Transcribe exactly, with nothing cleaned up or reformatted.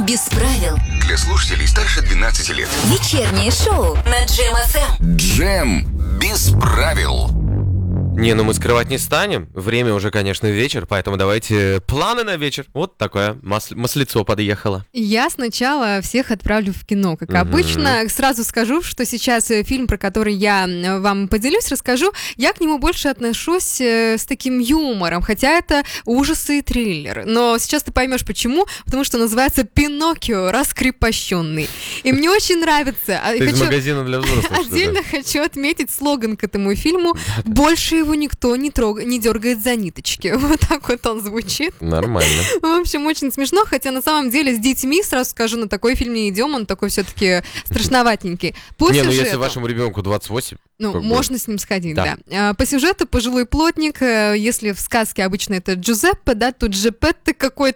Без правил. Для слушателей старше двенадцати лет. Вечернее шоу на Джем эф эм. Джем без правил. Не, ну мы скрывать не станем. Время уже, конечно, вечер, поэтому давайте планы на вечер. Вот такое мас- маслицо подъехало. Я сначала всех отправлю в кино, как Мгм. обычно. Сразу скажу, что сейчас э, фильм, про который я э, вам поделюсь, расскажу, я к нему больше отношусь э, с таким юмором, хотя это ужасы и триллер. Но сейчас ты поймешь почему, потому что называется «Пиноккио. Раскрепощенный». И мне очень нравится. А, Ты из хочу- магазина для взрослых, что ли? Отдельно хочу отметить слоган к этому фильму: «Больше его никто не, трог... не дергает за ниточки». Вот так вот он звучит. Нормально. В общем, очень смешно, хотя на самом деле с детьми, сразу скажу, на такой фильм не идем, он такой все-таки страшноватенький. По Не, ну сюжету- если вашему ребенку двадцать восемь, ну, как бы- можно с ним сходить, да. Да. А, По сюжету пожилой плотник, э, если в сказке обычно это Джузеппе, да, тут Джепетте какой-то